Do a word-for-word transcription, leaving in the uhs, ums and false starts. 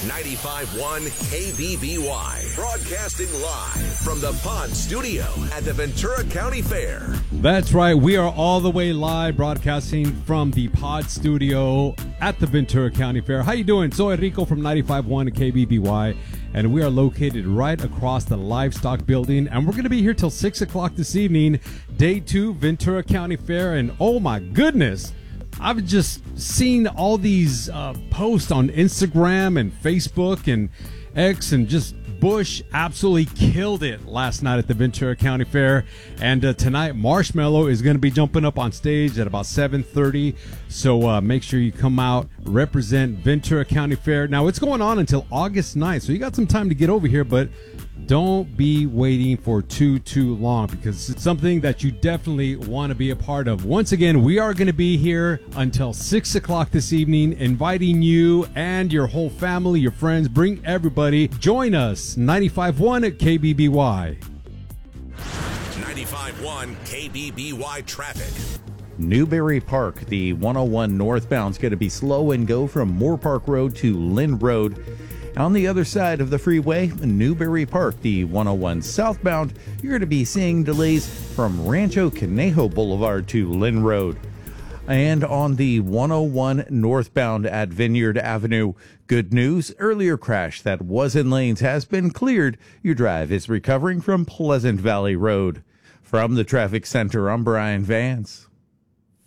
ninety-five point one K B B Y, broadcasting live from the Pod Studio at the Ventura County Fair. That's right. We are all the way live, broadcasting from the Pod Studio at the Ventura County Fair. How you doing? Soy Rico from ninety-five point one K B B Y, and we are located right across the Livestock Building, and we're going to be here till six o'clock this evening, day two, Ventura County Fair, and oh my goodness, I've just seen all these uh, posts on Instagram and Facebook and X, and just Bush absolutely killed it last night at the Ventura County Fair. And uh, tonight, Marshmello is going to be jumping up on stage at about seven thirty. So uh, make sure you come out, represent Ventura County Fair. Now, it's going on until August ninth, so you got some time to get over here, but don't be waiting for too, too long, because it's something that you definitely want to be a part of. Once again, we are going to be here until six o'clock this evening, inviting you and your whole family, your friends. Bring everybody. Join us, ninety-five point one at K B B Y. ninety-five point one K B B Y traffic. Newberry Park, the one oh one northbound is going to be slow and go from Moore Park Road to Lynn Road. On the other side of the freeway, Newberry Park, the one oh one southbound, you're going to be seeing delays from Rancho Conejo Boulevard to Lynn Road. And on the one oh one northbound at Vineyard Avenue, good news, earlier crash that was in lanes has been cleared. Your drive is recovering from Pleasant Valley Road. From the traffic center, I'm Brian Vance.